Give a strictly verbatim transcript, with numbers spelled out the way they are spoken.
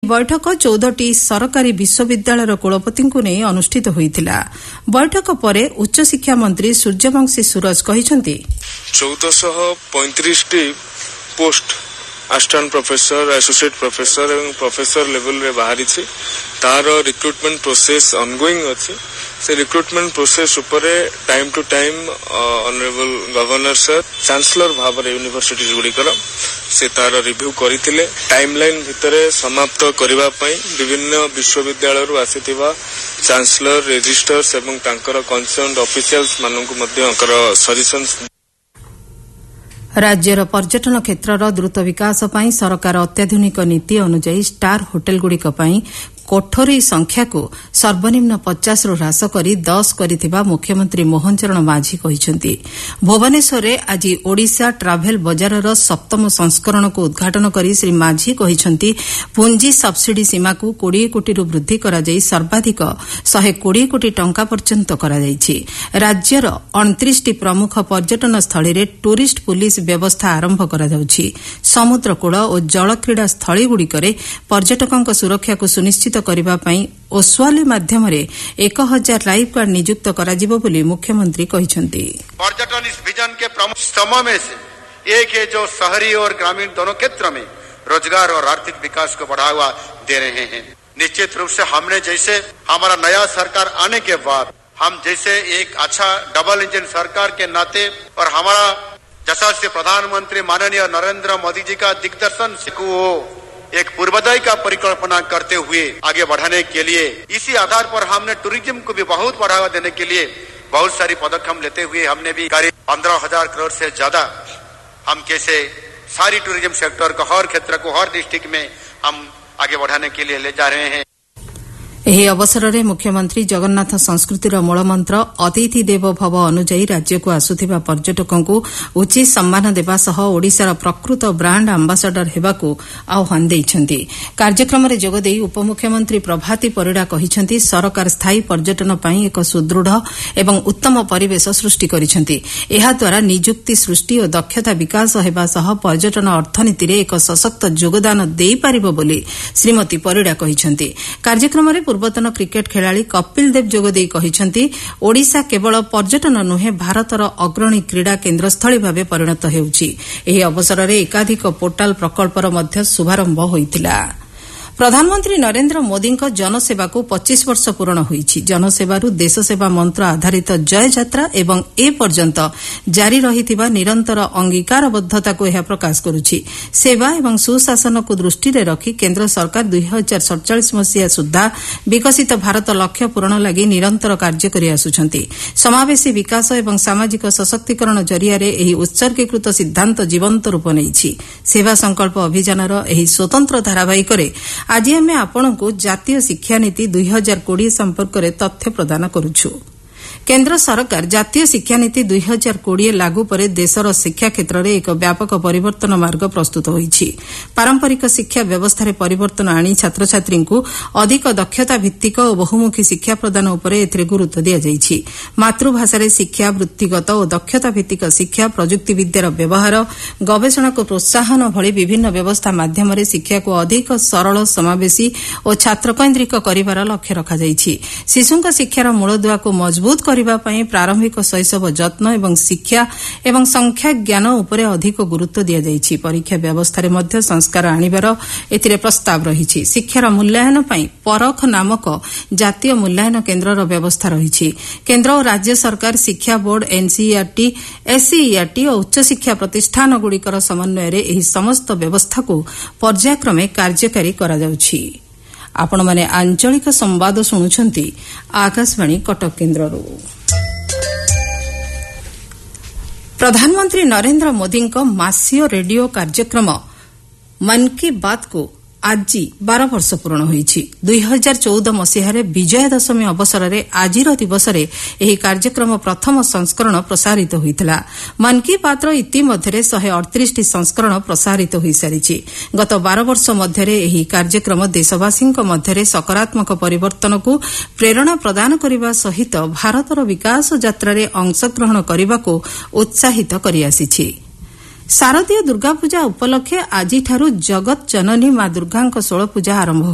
बैठक चौदह सरकारी विश्वविद्यालय कुलपतिଙ୍କୁ ନେଇ ଅନୁଷ୍ଠିତ ହୋଇଥିଲା। बैठक ପରେ उच्चशिक्षा मंत्री सूर्यवंशी सूरज କହିଛନ୍ତି चौदह सौ पैंतीस post assistant professor associate professor एवं प्रोफेसर लेवल रे बाहरी छी तार रिक्रुटमेंट प्रोसेस ऑनगोइंग अछि से रिक्रुटमेंट प्रोसेस उपरे time to time honourable governor sir chancellor भाव यूनिवर्सिटीज गुड़िकर से तार रिव्यू करथिले टाइमलाइन भितरे समाप्त करबा पई विभिन्न विश्वविद्यालय रु आसीथिबा चांसलर रजिस्टर्स एवं तांकर कंसर्न्ड ऑफिशियल्स माननकु मध्ये अंकर सजेशंस। राज्यर पर्यटन क्षेत्रर द्रुत विकास ପାଇଁ सरकार अत्याधुनिक नीति अनुଯାयी स्टार होटेलଗୁଡ଼ିକ ପାଇଁ कोठरी संख्या को सर्वनिम्न पचास रु ह्रास करी दस करिथिबा मुख्यमंत्री मोहन चरण माझी कहिसेंति। भुवनेश्वर रे आज ओडिशा ट्राभेल बजारर सप्तम संस्करण को उद्घाटन करी श्री माझी कहिसेंति पुंजी सब्सिडी सीमा को बीस कोटी रु वृद्धि करा जाई सर्वाधिक एक सौ बीस कोटी टंका पर्यंत करा जाईछि। राज्यर उनतीस टी प्रमुख पर्यटन स्थली रे टूरिस्ट पुलिस व्यवस्था आरंभ करा जाउछि। समुद्रकूल और जलक्रीड़ा स्थली गुड़िकरे पर्यटकଙ୍କ सुरक्षा को सुनिश्चित करबा पई ओस्वाली माध्यमरे एक हजार लाइफ गार्ड नियुक्त कराजिबो बोली मुख्यमंत्री कहिसेंति। पर्यटन इस विजन के प्रमुख स्तंभों में से एक है जो शहरी और ग्रामीण दोनों क्षेत्र में रोजगार और आर्थिक विकास को बढ़ावा दे रहे हैं। निश्चित रूप से हमने जैसे हमारा नया सरकार आने के बाद हम जैसे एक अच्छा डबल इंजन सरकार के नाते और हमारा यशस्वी प्रधानमंत्री माननीय नरेंद्र मोदी जी का दिग्दर्शन को एक पूर्वोदय का परिकल्पना करते हुए आगे बढ़ाने के लिए इसी आधार पर हमने टूरिज्म को भी बहुत बढ़ावा देने के लिए बहुत सारी पदक्षेप लेते हुए हमने भी करीब पंद्रह हजार करोड़ से ज्यादा हम कैसे सारी टूरिज्म सेक्टर को हर क्षेत्र को हर डिस्ट्रिक्ट में हम आगे बढ़ाने के लिए ले जा रहे हैं। ଏହି ଅବସରରେ ମୁଖ୍ୟମନ୍ତ୍ରୀ ଜଗନ୍ନାଥ ସଂସ୍କୃତିର ମୂଳମନ୍ତ୍ର ଅତିଥି ଦେବ ଭବ ଅନୁଯାୟୀ ରାଜ୍ୟକୁ ଆସୁଥିବା ପର୍ଯ୍ୟଟକଙ୍କୁ ଉଚିତ ସମ୍ମାନ ଦେବା ସହ ଓଡ଼ିଶାର ପ୍ରକୃତ ବ୍ରାଣ୍ଡ ଆମ୍ବାସାଡର ହେବାକୁ ଆହ୍ୱାନ ଦେଇଛନ୍ତି। କାର୍ଯ୍ୟକ୍ରମରେ ଯୋଗଦେଇ ଉପମୁଖ୍ୟମନ୍ତ୍ରୀ ପ୍ରଭାତୀ ପରିଡ଼ା କହିଛନ୍ତି ସରକାର ସ୍ଥାୟୀ ପର୍ଯ୍ୟଟନ ପାଇଁ ଏକ ସୁଦୃଢ଼ ଏବଂ ଉତ୍ତମ ପରିବେଶ ସୃଷ୍ଟି କରିଛନ୍ତି। ଏହାଦ୍ୱାରା ନିଯୁକ୍ତି ସୃଷ୍ଟି ଓ ଦକ୍ଷତା ବିକାଶ ହେବା ସହ ପର୍ଯ୍ୟଟନ ଅର୍ଥନୀତିରେ ଏକ ସଶକ୍ତ ଯୋଗଦାନ ଦେଇପାରିବ ବୋଲି ଶ୍ରୀମତୀ ପରିଡ଼ା କହିଛନ୍ତି। କାର୍ଯ୍ୟକ୍ରମରେ ପୂର୍ବତନ କ୍ରିକେଟ ଖେଳାଳି କପିଲ ଦେବ ଯୋଗଦେଇ କହିଛନ୍ତି ଓଡ଼ିଶା କେବଳ ପର୍ଯ୍ୟଟନ ନୁହେଁ ଭାରତର ଅଗ୍ରଣୀ କ୍ରୀଡ଼ା କେନ୍ଦ୍ରସ୍ଥଳୀ ଭାବେ ପରିଣତ ହେଉଛି। ଏହି ଅବସରରେ ଏକାଧିକ ପୋର୍ଟାଲ ପ୍ରକଳ୍ପର ମଧ୍ୟ ଶୁଭାରମ୍ଭ ହୋଇଥିଲା। प्रधानमंत्री नरेंद्र मोदीଙ୍କ जनसेवाକୁ पच्चीस वर्ष पूर्ण ହୋଇଛି। जनसेवाରୁ देशसेवा मंत्र आधारित जय यात्रा एवं ए पर्यंत जारी रहिଥିବା निरंतर अंगीकारबद्धताକୁ ଏହା प्रकाश କରୁଛି। सेवा एवं सुशासनକୁ दृष्टिରେ रखि केन्द्र सरकार दुई हजार सड़चाश मसीहा सुद्धा विकसित भारत लक्ष्य पूरण लागि निरंतर कार्य करि आसुଛନ୍ତି। समावेशी विकास एवं सामाजिक सशक्तिकरण जरियारे ଏହି उत्सर्गीकृत सिद्धांत जीवंत रूप नेइछि। सेवा संकल्प अभियानर ଏହି स्वतंत्र धारावाहिकरे आज आम आपण को जातीय शिक्षा नीति दुई हजार कोड़े संपर्क में तथ्य प्रदान करुछु। केन्द्र सरकार जातीय शिक्षा नीति दुई हजार कोड़े लागू पर देशर शिक्षा क्षेत्र में एक व्यापक परिवर्तन मार्ग प्रस्तुत होईछि। पारंपरिक शिक्षा व्यवस्था परिवर्तन आनी छात्र छात्री को अधिक दक्षता भित्तिक और बहुमुखी शिक्षा प्रदान उपर एथिरे गुरुत्व दिया जाइछि। मातृभाषा शिक्षा वृत्तिगत और दक्षता भित्तिक शिक्षा प्रजुक्ति विद्यार व्यवहार गवेषणा को प्रोत्साहन भली विभिन्न व्यवस्था माध्यम शिक्षा को अधिक सरल समावेशी और छात्रकैन्द्रिक करिवार लक्ष्य रखा जाइछि। शिशुंक शिक्षार मूलदुआ को मजबूत करबा पई प्रारंभिक शैशव जत्न एवं शिक्षा एवं संख्या ज्ञान उपरे अधिक गुरुत्व दिया जाइछि। परीक्षा व्यवस्था रे मध्य संस्कार आनिबार एथिरे प्रस्ताव रहिछि। शिक्षार मूल्यांकन पई परख नामक जातीय मूल्यांकन केन्द्रर व्यवस्था रहिछि। केन्द्र और राज्य सरकार शिक्षा बोर्ड एनसीईआरटी एससीईआरटी और उच्च शिक्षा प्रतिष्ठान गुड़िकर समन्वय रे एही समस्त व्यवस्था को पर्यायक्रमे कार्यकारी करा जाउछि। आपण माने आंचलिक संवाद शुणुछंती आकाशवाणी कटक केन्द्ररू। प्रधानमंत्री नरेंद्र मोदीଙ୍କ मासिक रेडियो कार्यक्रम मन की बात को आज बारह वर्ष पूर्ण होईछि। दुई हजार चौदह मसीह विजय दशमी अवसर में आज दिवस एही कार्यक्रम प्रथम संस्करण प्रसारित होइतिला। मन की बात इतिमध्य एक सौ अड़तीस टी संस्करण प्रसारित हो सारी। गत बारह वर्ष मध्य एही कार्यक्रम देशवासी मध्य सकारात्मक परिवर्तन को प्रेरणा प्रदान करने सहित भारतर विकास यात्रा रे अंशग्रहण करने को उत्साहित करि आसिछि। शारदीय दुर्गा पूजा उपलक्षे आजिठारू जगत जननी मां दुर्गांक षोल पूजा आरंभ